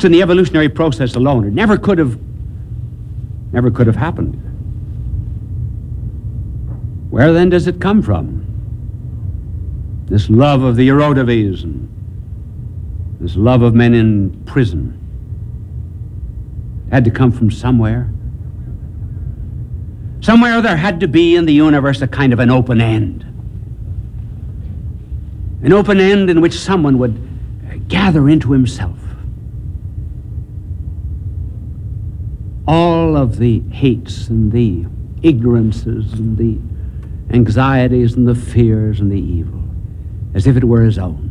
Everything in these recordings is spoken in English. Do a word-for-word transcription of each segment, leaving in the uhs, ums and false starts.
Just in the evolutionary process alone, it never could have, never could have happened. Where then does it come from? This love of the Erodivies and this love of men in prison. It had to come from somewhere. Somewhere there had to be in the universe a kind of an open end. An open end in which someone would gather into himself all of the hates and the ignorances and the anxieties and the fears and the evil, as if it were his own.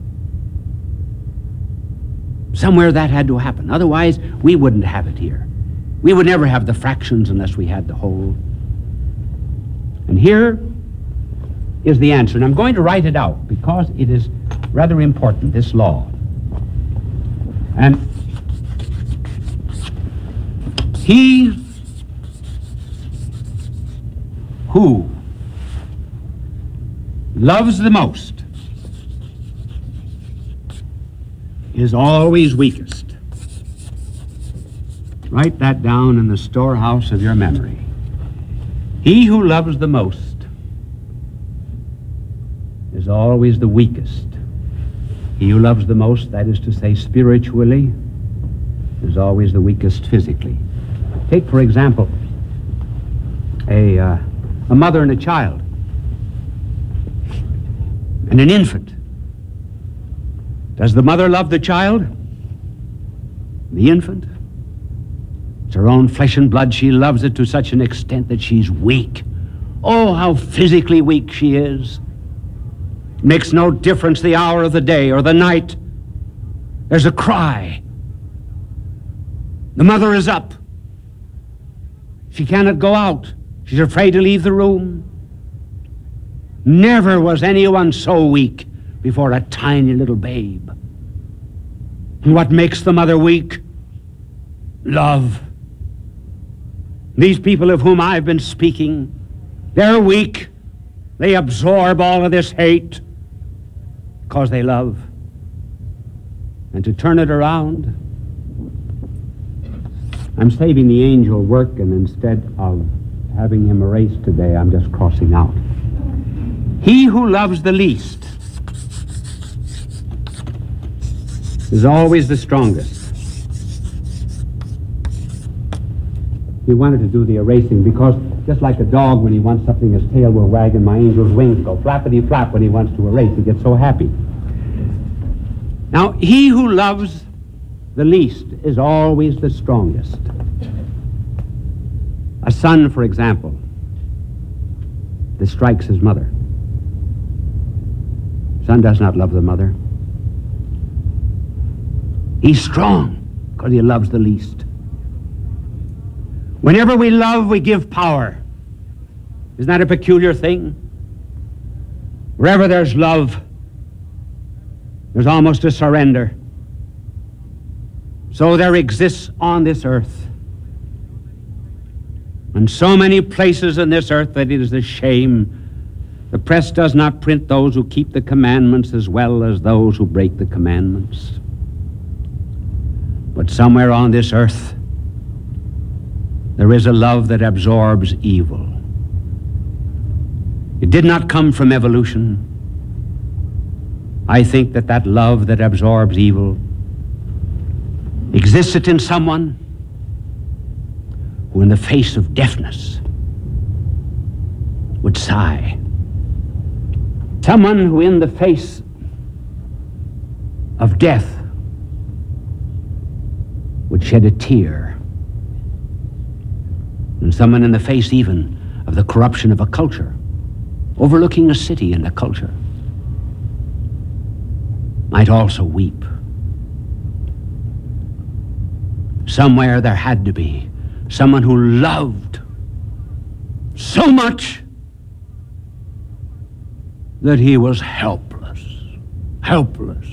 Somewhere that had to happen. Otherwise, we wouldn't have it here. We would never have the fractions unless we had the whole. And here is the answer. And I'm going to write it out because it is rather important, this law. And he who loves the most is always weakest. Write that down in the storehouse of your memory. He who loves the most is always the weakest. He who loves the most, that is to say spiritually, is always the weakest physically. Take, for example, a, uh, a mother and a child, and an infant. Does the mother love the child? The infant? It's her own flesh and blood. She loves it to such an extent that she's weak. Oh, how physically weak she is. It makes no difference the hour of the day or the night. There's a cry. The mother is up. She cannot go out. She's afraid to leave the room. Never was anyone so weak before a tiny little babe. And what makes the mother weak? Love. These people of whom I've been speaking, they're weak. They absorb all of this hate because they love. And to turn it around, I'm saving the angel work, and instead of having him erased today, I'm just crossing out. He who loves the least is always the strongest. He wanted to do the erasing because just like a dog, when he wants something, his tail will wag and my angel's wings go flappity flap when he wants to erase. He gets so happy. Now, he who loves the least is always the strongest. A son, for example, that strikes his mother. Son does not love the mother. He's strong because he loves the least. Whenever we love, we give power. Isn't that a peculiar thing? Wherever there's love, there's almost a surrender. So there exists on this earth, and so many places in this earth, that it is a shame the press does not print those who keep the commandments as well as those who break the commandments. But somewhere on this earth, there is a love that absorbs evil. It did not come from evolution. I think that that love that absorbs evil existed in someone who, in the face of deafness, would sigh. Someone who, in the face of death, would shed a tear. And someone in the face even of the corruption of a culture, overlooking a city and a culture, might also weep. Somewhere there had to be someone who loved so much that he was helpless, helpless,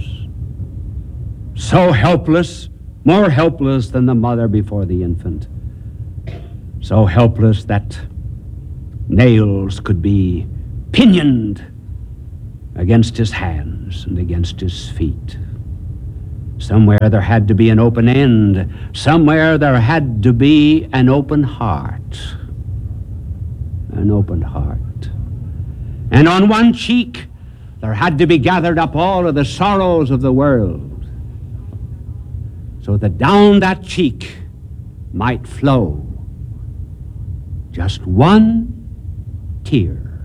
so helpless, more helpless than the mother before the infant, so helpless that nails could be pinioned against his hands and against his feet. Somewhere there had to be an open end. Somewhere there had to be an open heart. An open heart. And on one cheek there had to be gathered up all of the sorrows of the world, so that down that cheek might flow just one tear.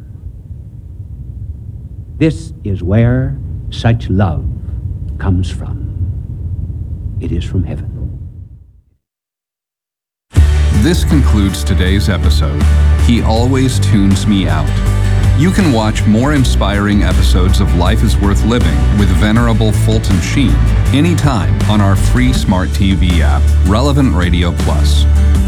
This is where such love comes from. It is from heaven. This concludes today's episode. He Always Tunes Me Out. You can watch more inspiring episodes of Life is Worth Living with Venerable Fulton Sheen anytime on our free Smart T V app, Relevant Radio Plus.